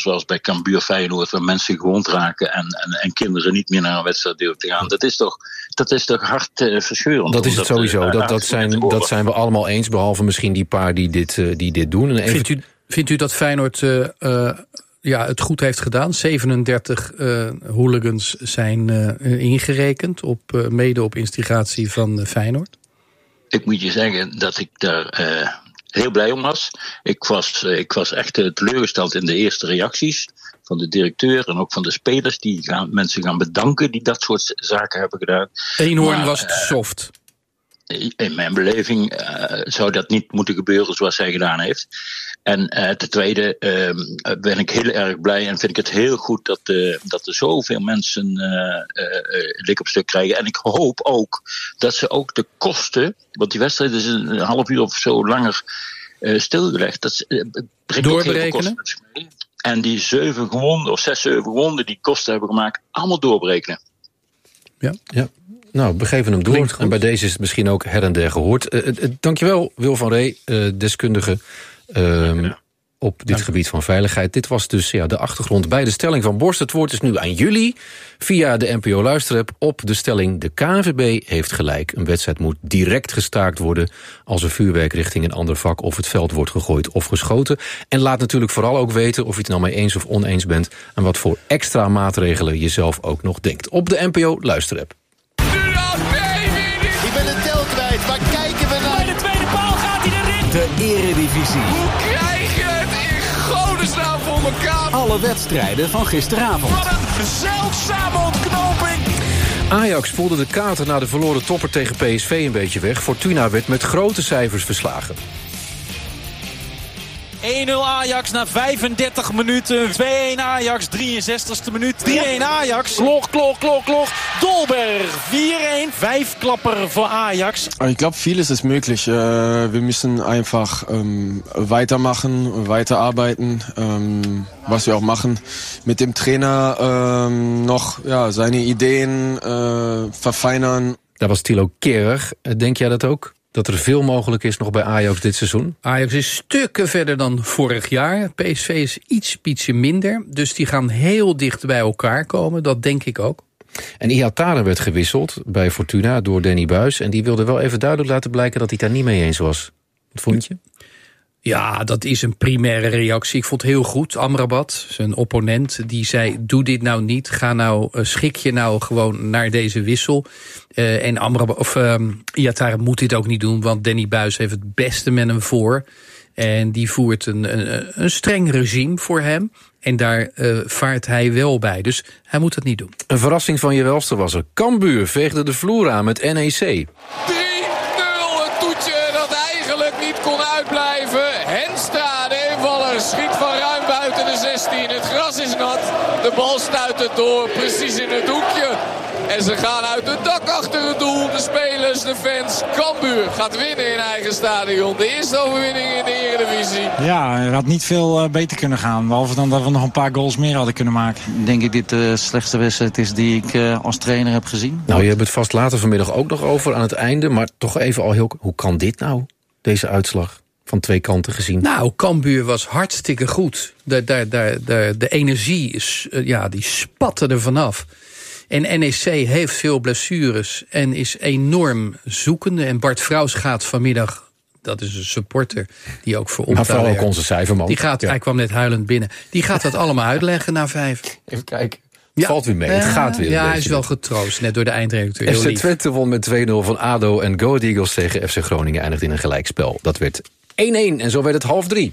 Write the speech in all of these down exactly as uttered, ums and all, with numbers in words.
zoals bij Cambuur Feyenoord, waar mensen gewond raken en, en, en kinderen niet meer naar een wedstrijd durven te gaan. Dat is toch, dat is toch hartverscheurend. Dat is het dat, sowieso. Uh, dat, dat, zijn, dat zijn we allemaal eens, behalve misschien die paar die dit, uh, die dit doen. En even... vindt, u, vindt u dat Feyenoord uh, uh, ja, het goed heeft gedaan? zevenendertig uh, hooligans zijn uh, ingerekend, op, uh, mede op instigatie van uh, Feyenoord. Ik moet je zeggen dat ik daar uh, heel blij om was. Ik was, uh, ik was echt uh, teleurgesteld in de eerste reacties van de directeur en ook van de spelers. Die gaan, mensen gaan bedanken die dat soort zaken hebben gedaan. Eenhoorn was uh, soft. In mijn beleving uh, zou dat niet moeten gebeuren zoals hij gedaan heeft. En uh, ten tweede uh, ben ik heel erg blij en vind ik het heel goed dat, uh, dat er zoveel mensen uh, uh, lik op stuk krijgen. En ik hoop ook dat ze ook de kosten, want die wedstrijd is een half uur of zo langer uh, stilgelegd. Dat uh, brengt ook heel veel kosten met zich mee. En die zeven gewonden of zes, zeven gewonden die kosten hebben gemaakt, allemaal doorberekenen. Ja, ja. Nou, we geven hem door. En bij deze is het misschien ook her en der gehoord. Uh, uh, dankjewel, Wil van Ree, uh, deskundige uh, ja. op dit Dank. gebied van veiligheid. Dit was dus ja, de achtergrond bij de stelling van Borst. Het woord is nu aan jullie via de N P O Luisterapp op de stelling: de K N V B heeft gelijk. Een wedstrijd moet direct gestaakt worden als er vuurwerk richting een ander vak of het veld wordt gegooid of geschoten. En laat natuurlijk vooral ook weten of je het nou mee eens of oneens bent en wat voor extra maatregelen je zelf ook nog denkt. Op de N P O Luisterapp. Ik ben de tel kwijt, waar kijken we naar? Bij de tweede paal gaat hij erin. De Eredivisie. Hoe krijg je het in godesnaam voor elkaar? Alle wedstrijden van gisteravond. Wat een zeldzame ontknoping. Ajax voelde de kater na de verloren topper tegen P S V een beetje weg. Fortuna werd met grote cijfers verslagen. één nul Ajax na vijfendertig minuten. twee-een Ajax, drieënzestigste minuut. drie-een Ajax. Klok, klok, klok, klok. Dolberg, vier-een. Vijf klapper voor Ajax. Ich glaube, vieles ist möglich. Wir müssen einfach ähm, weitermachen, weiterarbeiten, ähm, was wir auch machen. Mit dem Trainer ähm, noch ja, seine Ideen äh, verfeinern. Dat was Thilo Kehrer. Denk jij dat ook? Dat er veel mogelijk is nog bij Ajax dit seizoen? Ajax is stukken verder dan vorig jaar. P S V is iets, ietsje minder. Dus die gaan heel dicht bij elkaar komen. Dat denk ik ook. En Ihataren werd gewisseld bij Fortuna door Danny Buis. En die wilde wel even duidelijk laten blijken dat hij het daar niet mee eens was. Wat vond je? Ja, dat is een primaire reactie. Ik vond het heel goed. Amrabat, zijn opponent, die zei: doe dit nou niet. Ga nou, uh, schik je nou gewoon naar deze wissel. Uh, en Amrabat, of uh, Ihataren moet dit ook niet doen, want Danny Buis heeft het beste met hem voor. En die voert een, een, een streng regime voor hem. En daar uh, vaart hij wel bij. Dus hij moet dat niet doen. Een verrassing van je welste was er. Cambuur veegde de vloer aan met N E C. drie nul, een toetje dat eigenlijk niet kon uitblijven. Henstra, de invaller, schiet van ruim buiten de zestien. Het gras is nat, de bal stuit het door, precies in het hoekje. En ze gaan uit het dak achter het doel. De spelers, de fans. Cambuur gaat winnen in eigen stadion. De eerste overwinning in de Eredivisie. Ja, het had niet veel uh, beter kunnen gaan. Behalve dan dat we nog een paar goals meer hadden kunnen maken. Denk ik dit de slechtste wedstrijd is die ik uh, als trainer heb gezien. Nou, je hebt het vast later vanmiddag ook nog over aan het einde. Maar toch even al heel... Hoe kan dit nou, deze uitslag? Van twee kanten gezien. Nou, Cambuur was hartstikke goed. De, de, de, de, de energie is, uh, ja, die spatte er vanaf. En N E C heeft veel blessures en is enorm zoekende. En Bart Vrouws gaat vanmiddag, dat is een supporter die ook voor Maar opbouw vooral ook werkt. onze cijferman. Die gaat, ja. Hij kwam net huilend binnen. Die gaat dat allemaal uitleggen na vijf. Even kijken. Het ja. valt weer mee, het gaat weer. Ja, hij is wel getroost, net door de eindredacteur. F C Twente won met twee nul van A D O en Go Ahead Eagles tegen F C Groningen eindigt in een gelijkspel. Dat werd één-één en zo werd het half drie.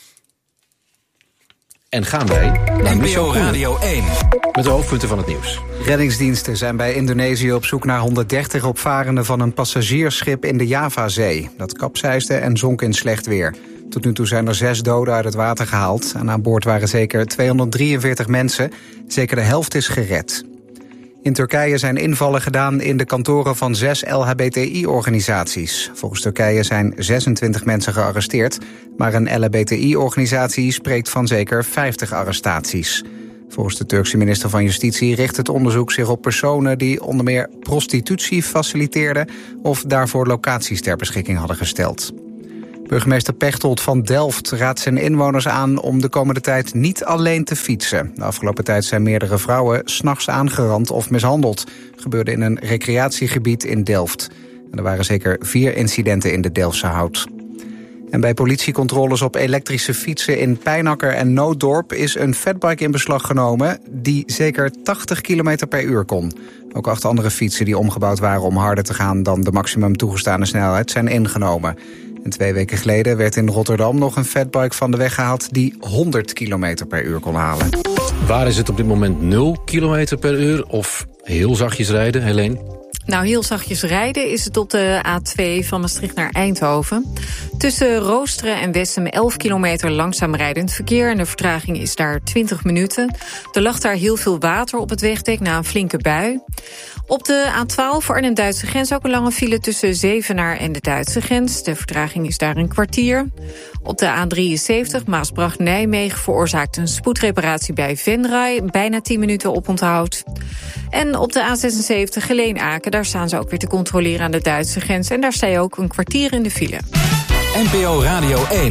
En gaan wij naar N P O Radio één. Met de hoofdpunten van het nieuws. Reddingsdiensten zijn bij Indonesië op zoek naar honderddertig opvarenden van een passagiersschip in de Javazee. Dat kapseisde en zonk in slecht weer. Tot nu toe zijn er zes doden uit het water gehaald. En aan boord waren zeker tweehonderddrieënveertig mensen. Zeker de helft is gered. In Turkije zijn invallen gedaan in de kantoren van zes L H B T I-organisaties. Volgens Turkije zijn zesentwintig mensen gearresteerd, maar een L H B T I-organisatie spreekt van zeker vijftig arrestaties. Volgens de Turkse minister van Justitie richt het onderzoek zich op personen die onder meer prostitutie faciliteerden of daarvoor locaties ter beschikking hadden gesteld. Burgemeester Pechtold van Delft raadt zijn inwoners aan om de komende tijd niet alleen te fietsen. De afgelopen tijd zijn meerdere vrouwen 's nachts aangerand of mishandeld. Dat gebeurde in een recreatiegebied in Delft. En er waren zeker vier incidenten in de Delftse Hout. En bij politiecontroles op elektrische fietsen in Pijnakker en Nooddorp is een fatbike in beslag genomen die zeker tachtig kilometer per uur kon. Ook acht andere fietsen die omgebouwd waren om harder te gaan dan de maximum toegestane snelheid zijn ingenomen. En twee weken geleden werd in Rotterdam nog een fatbike van de weg gehaald die honderd kilometer per uur kon halen. Waar is het op dit moment nul kilometer per uur of heel zachtjes rijden, Helene? Nou, heel zachtjes rijden is het op de A twee van Maastricht naar Eindhoven. Tussen Roosteren en Wessem elf kilometer langzaam rijdend verkeer. En de vertraging is daar twintig minuten. Er lag daar heel veel water op het wegdek na een flinke bui. Op de A twaalf voor Arnhem-Duitse grens ook een lange file tussen Zevenaar en de Duitse grens. De vertraging is daar een kwartier. Op de A drieënzeventig Maasbracht-Nijmegen veroorzaakt een spoedreparatie bij Venray. Bijna tien minuten oponthoud. En op de A zesenzeventig Geleen-Aken, daar staan ze ook weer te controleren aan de Duitse grens. En daar sta je ook een kwartier in de file. N P O Radio één.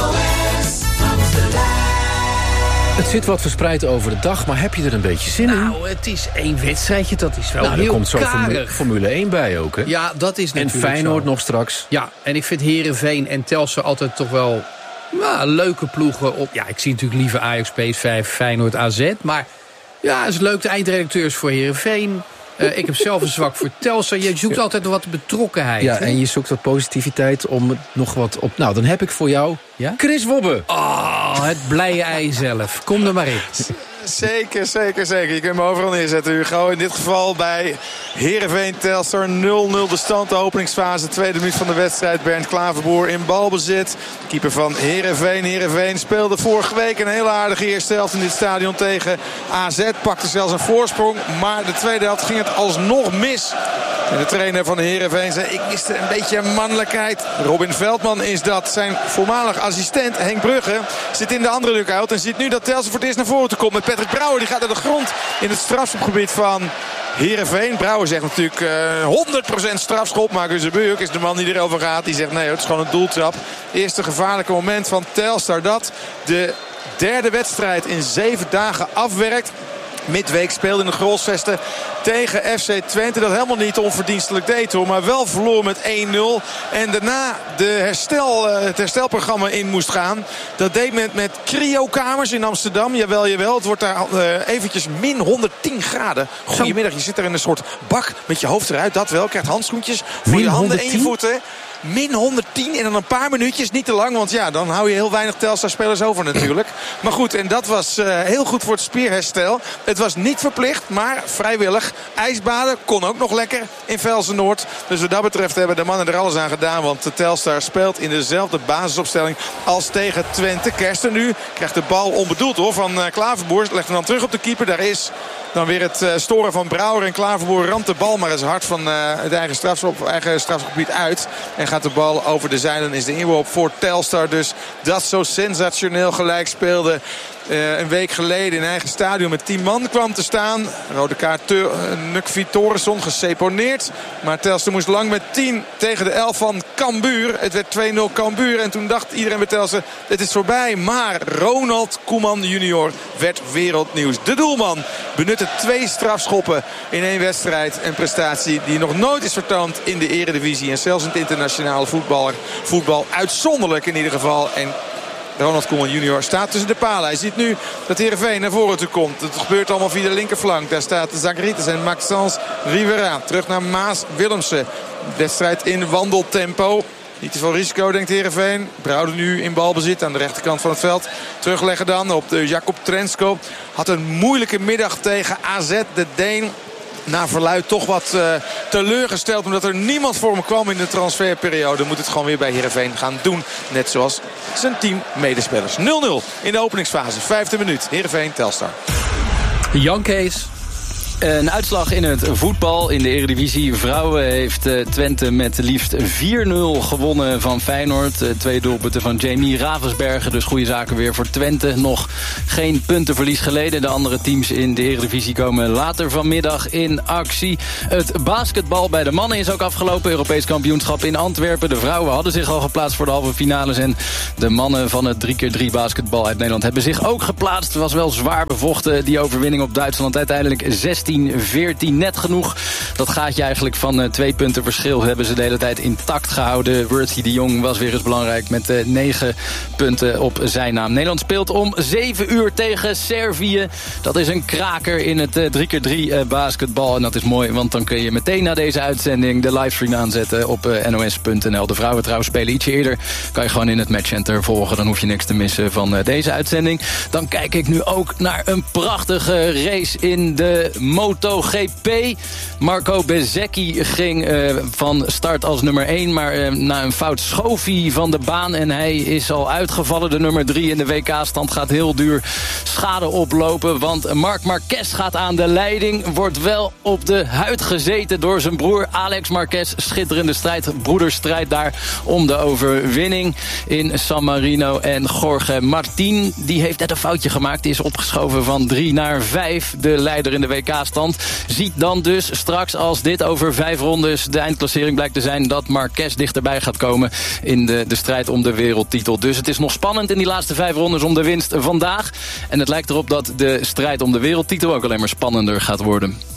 Het zit wat verspreid over de dag, maar heb je er een beetje zin in? Nou, het is één wedstrijdje, dat is wel nou, heel er komt zo karig. Formule één bij ook, hè? Ja, dat is natuurlijk En Feyenoord zo. nog straks. Ja, en ik vind Heerenveen en Telstar altijd toch wel nou, leuke ploegen. Op. Ja, ik zie natuurlijk liever Ajax, P S V, Feyenoord, A Z. Maar ja, het is leuk, de eindredacteurs voor Heerenveen. Uh, ik heb zelf een zwak voor Telstar. Je zoekt ja. altijd wat betrokkenheid. Ja, hè? en je zoekt wat positiviteit om het nog wat op... Nou, dan heb ik voor jou ja? Chris Wobbe. Oh, het blije ei zelf. Kom er maar in. Zeker, zeker, zeker. Je kunt me overal neerzetten, Hugo. In dit geval bij Heerenveen Telstar nul nul de stand. De openingsfase, tweede minuut van de wedstrijd. Bernd Klaverboer in balbezit. Keeper van Heerenveen. Heerenveen speelde vorige week een hele aardige eerste helft in dit stadion tegen A Z. Pakte zelfs een voorsprong. Maar de tweede helft ging het alsnog mis. En de trainer van de Heerenveen zei, ik miste een beetje mannelijkheid. Robin Veldman is dat. Zijn voormalig assistent Henk Brugge zit in de andere dugout. En ziet nu dat Telstar voor het eerst naar voren te komt met Patrick Brouwer. Die gaat naar de grond in het strafschopgebied van Heerenveen. Brouwer zegt natuurlijk uh, honderd procent strafschop. Maar Guzebuurk is de man die erover gaat. Die zegt nee, het is gewoon een doeltrap. Eerste gevaarlijke moment van Telstar dat de derde wedstrijd in zeven dagen afwerkt. Midweek speelde in de Grolsvesten tegen F C Twente. Dat helemaal niet onverdienstelijk deed hoor. Maar wel verloor met één nul. En daarna de herstel, het herstelprogramma in moest gaan. Dat deed men met cryokamers in Amsterdam. Jawel, jawel. Het wordt daar uh, eventjes min honderdtien graden. Goedemiddag, je zit er in een soort bak met je hoofd eruit. Dat wel. Je krijgt handschoentjes voor min je handen honderdtien? En je voeten. Min honderdtien en dan een paar minuutjes, niet te lang. Want ja, dan hou je heel weinig Telstar-spelers over natuurlijk. Maar goed, en dat was uh, heel goed voor het spierherstel. Het was niet verplicht, maar vrijwillig. IJsbaden kon ook nog lekker in Velsen-Noord. Dus wat dat betreft hebben de mannen er alles aan gedaan. Want de Telstar speelt in dezelfde basisopstelling als tegen Twente. Kersten nu krijgt de bal onbedoeld hoor van uh, Klaverboer. Legt hem dan terug op de keeper. Daar is dan weer het uh, storen van Brouwer. En Klaverboer ramt de bal maar eens hard van uh, het eigen, strafschop, eigen strafgebied uit. En gaat de bal over de zijlijn. Is de inworp voor Telstar. Dus dat zo sensationeel gelijk speelde. Uh, een week geleden in eigen stadion met tien man kwam te staan. Rode kaart uh, Nukvi Torenson geseponeerd. Maar Telstar moest lang met tien tegen de elf van Cambuur. Het werd twee nul Cambuur. En toen dacht iedereen bij Telstar, het is voorbij. Maar Ronald Koeman junior werd wereldnieuws. De doelman benutte twee strafschoppen in één wedstrijd. Een prestatie die nog nooit is vertoond in de eredivisie. En zelfs in het internationale voetbal. Voetbal uitzonderlijk in ieder geval. En Ronald Koeman junior staat tussen de palen. Hij ziet nu dat Heerenveen naar voren toe komt. Het gebeurt allemaal via de linkerflank. Daar staat Zagritis en Maxence Rivera. Terug naar Maas Willemsen. Wedstrijd in wandeltempo. Niet te veel risico, denkt Heerenveen. Brouwer nu in balbezit aan de rechterkant van het veld. Terugleggen dan op de Jakob Trensko. Had een moeilijke middag tegen A Z. De Deen na verluid toch wat uh, teleurgesteld. Omdat er niemand voor hem kwam in de transferperiode. Moet het gewoon weer bij Heerenveen gaan doen. Net zoals zijn team medespelers. nul nul in de openingsfase. Vijfde minuut. Heerenveen Telstar. Jan Kees. Een uitslag in het voetbal in de Eredivisie. Vrouwen heeft uh, Twente met liefst vier nul gewonnen van Feyenoord. Uh, twee doelpunten van Jamie Ravensbergen. Dus goede zaken weer voor Twente. Nog geen puntenverlies geleden. De andere teams in de Eredivisie komen later vanmiddag in actie. Het basketbal bij de mannen is ook afgelopen. Europees kampioenschap in Antwerpen. De vrouwen hadden zich al geplaatst voor de halve finales. En de mannen van het drie keer drie basketbal uit Nederland hebben zich ook geplaatst. Het was wel zwaar bevochten, die overwinning op Duitsland. Uiteindelijk zestien veertien, net genoeg. Dat gaatje eigenlijk van uh, twee punten verschil hebben ze de hele tijd intact gehouden. Worthy de Jong was weer eens belangrijk met uh, negen punten op zijn naam. Nederland speelt om zeven uur tegen Servië. Dat is een kraker in het uh, drie keer drie uh, basketbal. En dat is mooi, want dan kun je meteen na deze uitzending de livestream aanzetten op uh, N O S punt N L. De vrouwen trouwens spelen ietsje eerder. Kan je gewoon in het matchcenter volgen. Dan hoef je niks te missen van uh, deze uitzending. Dan kijk ik nu ook naar een prachtige race in de MotoGP. Marco Bezzecchi ging uh, van start als nummer één, maar uh, na een fout schoof hij van de baan en hij is al uitgevallen. De nummer drie in de W K-stand gaat heel duur schade oplopen, want Marc Marquez gaat aan de leiding. Wordt wel op de huid gezeten door zijn broer Alex Marquez. Schitterende strijd, broederstrijd daar om de overwinning in San Marino. En Jorge Martin, die heeft net een foutje gemaakt. Die is opgeschoven van drie naar vijf. De leider in de W K-stand ziet dan dus straks, als dit over vijf rondes de eindklassering blijkt te zijn, dat Marquez dichterbij gaat komen in de, de strijd om de wereldtitel. Dus het is nog spannend in die laatste vijf rondes om de winst vandaag. En het lijkt erop dat de strijd om de wereldtitel ook alleen maar spannender gaat worden.